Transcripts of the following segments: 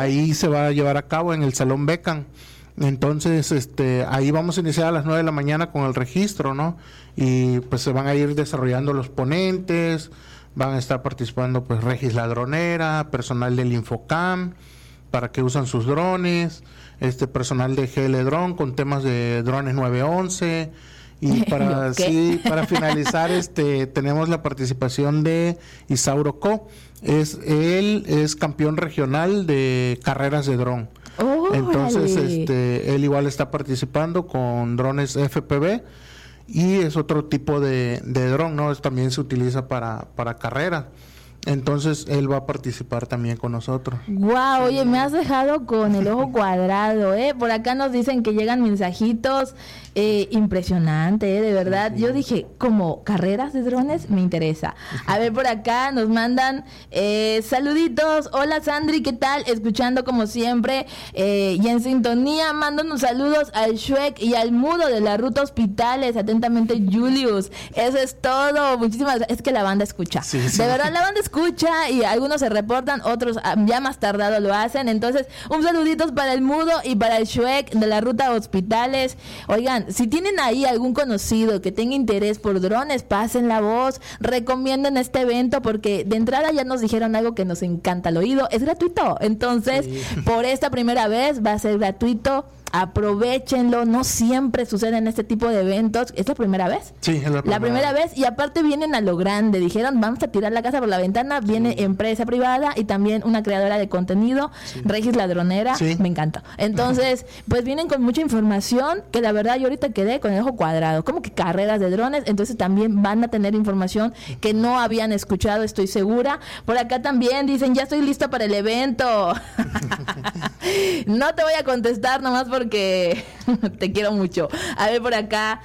ahí se va a llevar a cabo en el Salón Becan. Entonces, ahí vamos a iniciar a las 9 de la mañana con el registro, ¿no? Y pues se van a ir desarrollando los ponentes, van a estar participando pues Regis la Dronera, personal del Infocam, para que usan sus drones, personal de GL Drone con temas de drones 911, y para finalizar tenemos la participación de Isauro Co. Él es campeón regional de carreras de dron. Entonces, él igual está participando con drones FPV, y es otro tipo de dron, ¿no? También se utiliza para carreras. Entonces, él va a participar también con nosotros. Wow, oye, me has dejado con el ojo cuadrado, ¿eh? Por acá nos dicen que llegan mensajitos, impresionante, de verdad. Sí. Yo dije, como carreras de drones, me interesa. A ver, por acá nos mandan saluditos. Hola, Sandri, ¿qué tal? Escuchando como siempre, y en sintonía, mándanos saludos al Shrek y al Mudo de la Ruta Hospitales. Atentamente, Julius. Eso es todo. Muchísimas gracias. Es que la banda escucha. Sí. De verdad, la banda escucha, y algunos se reportan, otros ya más tardado lo hacen. Entonces, un saluditos para el Mudo y para el Shrek de la Ruta Hospitales. Oigan, si tienen ahí algún conocido que tenga interés por drones, pasen la voz, recomienden este evento, porque de entrada ya nos dijeron algo que nos encanta al oído, es gratuito. Entonces, por esta primera vez va a ser gratuito. Aprovéchenlo, no siempre suceden este tipo de eventos. ¿Es la primera vez? Sí, es la primera vez, y aparte vienen a lo grande. Dijeron, vamos a tirar la casa por la ventana. Viene empresa privada y también una creadora de contenido, Regis la Dronera. Me encanta. Entonces, pues vienen con mucha información, que la verdad yo ahorita quedé con el ojo cuadrado. Como que carreras de drones, entonces también van a tener información que no habían escuchado, estoy segura. Por acá también dicen, ya estoy listo para el evento. No te voy a contestar nomás porque te quiero mucho. A ver, por acá,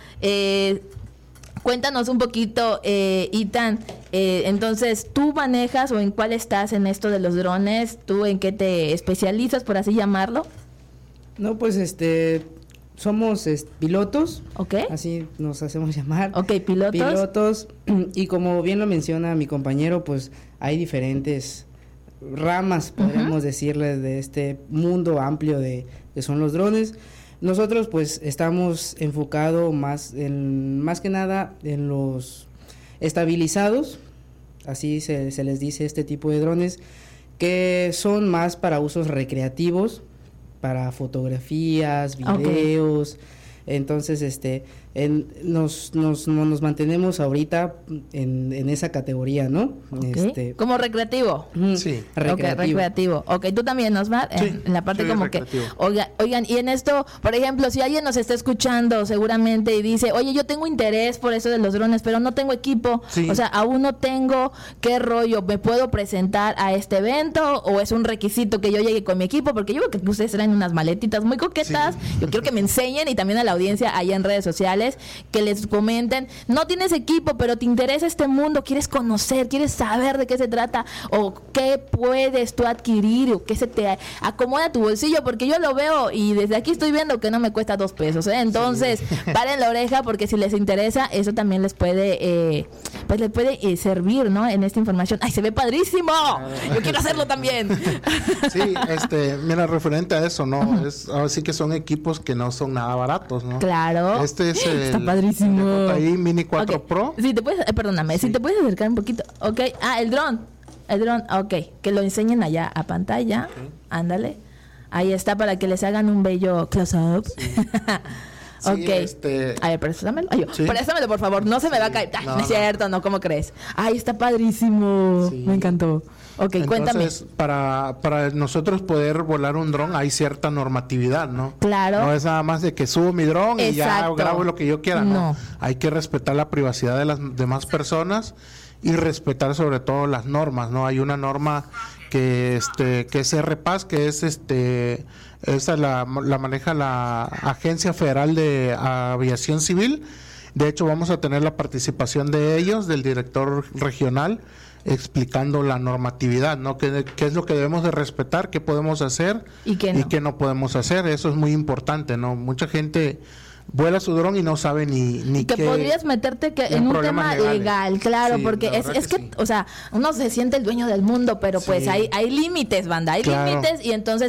cuéntanos un poquito, Ethan. Entonces, ¿tú manejas o en cuál estás en esto de los drones? ¿Tú en qué te especializas, por así llamarlo? No, pues somos pilotos. Ok. Así nos hacemos llamar. Ok, pilotos. Pilotos, y como bien lo menciona mi compañero, pues hay diferentes ramas, podríamos decirle, de este mundo amplio de que son los drones. Nosotros pues estamos enfocados más que nada en los estabilizados, así se les dice este tipo de drones, que son más para usos recreativos, para fotografías, videos. Entonces nos mantenemos ahorita en esa categoría, ¿no? Como recreativo. Sí, recreativo. Ok, tú también, Osmar, en la parte como recreativo. Que oigan, y en esto, por ejemplo, si alguien nos está escuchando seguramente y dice, oye, yo tengo interés por eso de los drones, pero no tengo equipo, o sea, aún no tengo, ¿qué rollo? ¿Me puedo presentar a este evento o es un requisito que yo llegue con mi equipo? Porque yo veo que ustedes traen unas maletitas muy coquetas, yo quiero que me enseñen, y también a la audiencia allá en redes sociales, que les comenten, no tienes equipo, pero te interesa este mundo, quieres conocer, quieres saber de qué se trata, o qué puedes tú adquirir, o qué se te acomoda a tu bolsillo, porque yo lo veo y desde aquí estoy viendo que no me cuesta 2 pesos, ¿eh? Entonces, paren la oreja, porque si les interesa, eso también les puede servir, ¿no? En esta información. ¡Ay, se ve padrísimo! Yo quiero hacerlo también. Sí, mira, referente a eso, ¿no? Así que son equipos que no son nada baratos, ¿no? Claro. Este es está padrísimo. Ahí Mini 4 Pro. Sí, te puedes, perdóname, si te puedes acercar un poquito. Ok. El dron, ok. Que lo enseñen allá a pantalla. Ándale. Ahí está, para que les hagan un bello close-up. Sí. Ok. A ver, préstamelo. Préstamelo, por favor. No se me va a caer. No es cierto, no, ¿cómo crees? Ay, está padrísimo. Sí. Me encantó. Ok, entonces, cuéntame. Para nosotros poder volar un dron hay cierta normatividad, ¿no? Claro. No es nada más de que subo mi dron y ya grabo lo que yo quiera, ¿no? Hay que respetar la privacidad de las demás personas y respetar sobre todo las normas, ¿no? Hay una norma que es RPAS, que es esa la maneja la Agencia Federal de Aviación Civil. De hecho, vamos a tener la participación de ellos, del director regional, explicando la normatividad, ¿no? ¿Qué es lo que debemos de respetar, qué podemos hacer y qué no podemos hacer? Eso es muy importante, ¿no? Mucha gente vuela su dron y no sabe ni que podrías meterte en un tema legal, claro, sí, porque es que, o sea, uno se siente el dueño del mundo, pero pues hay límites, banda, hay límites, y entonces